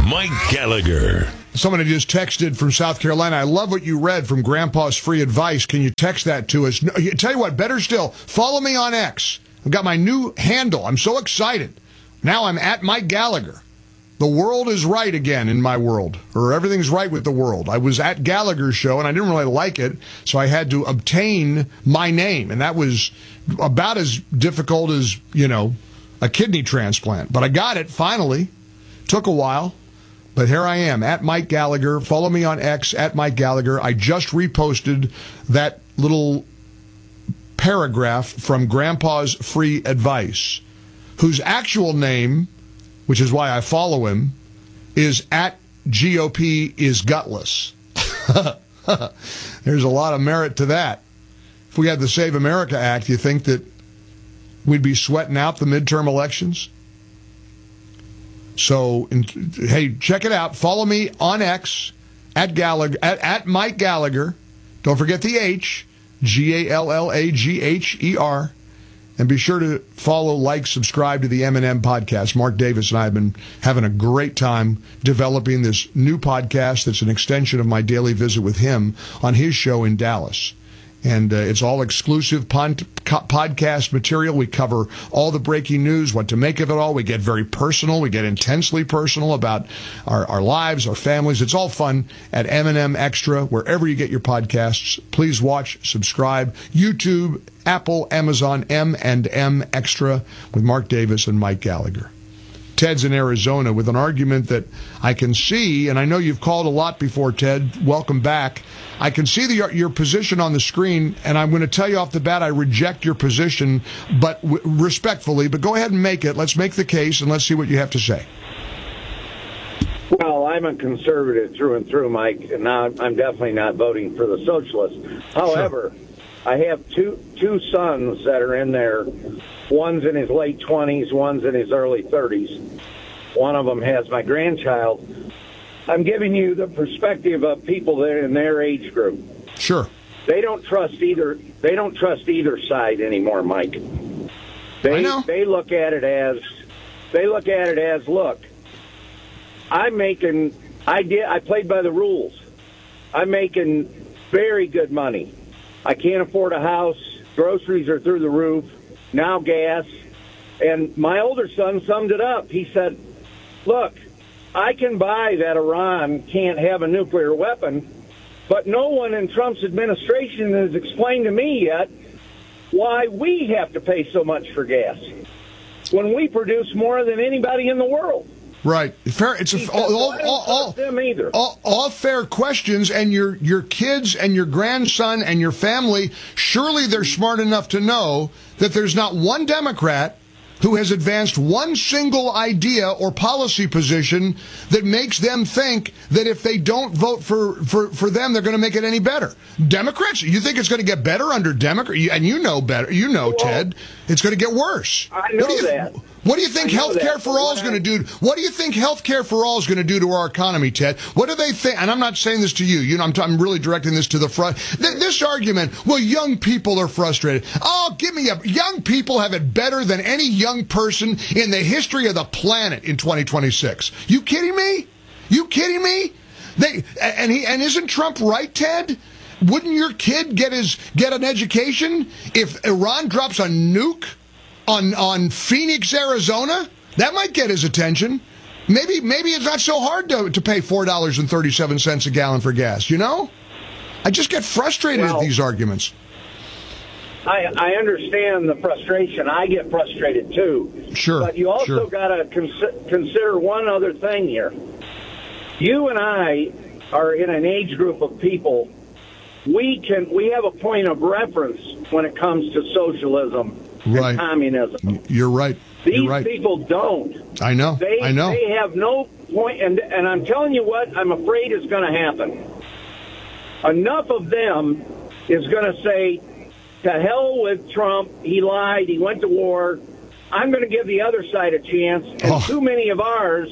Mike Gallagher. Somebody just texted from South Carolina. I love what you read from Grandpa's free advice. Can you text that to us? No, tell you what, better still, follow me on X. I've got my new handle. I'm so excited. Now I'm at Mike Gallagher. The world is right again in my world, or everything's right with the world. I was at Gallagher's show, and I didn't really like it, so I had to obtain my name, and that was about as difficult as, a kidney transplant. But I got it, finally. Took a while. But here I am, at Mike Gallagher. Follow me on X, at Mike Gallagher. I just reposted that little paragraph from Grandpa's free advice, whose actual name, which is why I follow him, is at GOP is gutless. There's a lot of merit to that. If we had the Save America Act, you think that we'd be sweating out the midterm elections? So, hey, check it out. Follow me on X, at Gallagher, at Mike Gallagher. Don't forget the H, Gallagher. And be sure to follow, like, subscribe to the M&M podcast. Mark Davis and I have been having a great time developing this new podcast that's an extension of my daily visit with him on his show in Dallas. And it's all exclusive podcast material. We cover all the breaking news, what to make of it all. We get very personal. We get intensely personal about our lives, our families. It's all fun at M&M Extra, wherever you get your podcasts. Please watch, subscribe. YouTube, Apple, Amazon, M&M Extra with Mark Davis and Mike Gallagher. Ted's in Arizona with an argument that I can see, and I know you've called a lot before, Ted. Welcome back. I can see your position on the screen, and I'm going to tell you off the bat I reject your position, but respectfully. But go ahead and make it. Let's make the case, and let's see what you have to say. Well, I'm a conservative through and through, Mike, and now I'm definitely not voting for the socialists. However, sure. I have two sons that are in there. One's in his late 20s, one's in his early 30s. One of them has my grandchild. I'm giving you the perspective of people that are in their age group. Sure. They don't trust either side anymore, Mike. I know. They look at it as look, I played by the rules. I'm making very good money. I can't afford a house. Groceries are through the roof. Now gas. And my older son summed it up. He said, look, I can buy that Iran can't have a nuclear weapon, but no one in Trump's administration has explained to me yet why we have to pay so much for gas when we produce more than anybody in the world. Right. Fair. It's all fair questions, and your kids and your grandson and your family, surely they're smart enough to know that there's not one Democrat who has advanced one single idea or policy position that makes them think that if they don't vote for them, they're going to make it any better. Democrats, you think it's going to get better under Democrat? And you know better. You know, well, Ted, it's going to get worse. I know that. What do you think health care for all is going to do? What do you think health care for all is going to do to our economy, Ted? What do they think? And I'm not saying this to you. I'm really directing this to the front. This argument, well, young people are frustrated. Oh, give me young people have it better than any young person in the history of the planet in 2026. You kidding me? You kidding me? And isn't Trump right, Ted? Wouldn't your kid get an education if Iran drops a nuke on Phoenix, Arizona? That might get his attention. Maybe it's not so hard to pay $4.37 a gallon for gas, I just get frustrated at these arguments. I understand the frustration. I get frustrated too. Sure. But you also got to consider one other thing here. You and I are in an age group of people. We have a point of reference when it comes to socialism. Right. And communism. You're right. These people don't. I know. They have no point, and I'm telling you what I'm afraid is going to happen. Enough of them is going to say, to hell with Trump, he lied, he went to war, I'm going to give the other side a chance, and too many of ours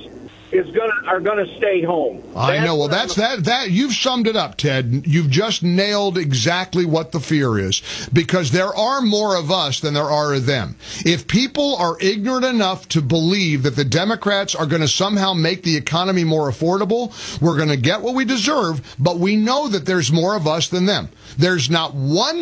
are gonna stay home. I know. Well, that you've summed it up, Ted. You've just nailed exactly what the fear is, because there are more of us than there are of them. If people are ignorant enough to believe that the Democrats are going to somehow make the economy more affordable, we're going to get what we deserve, but we know that there's more of us than them. There's not one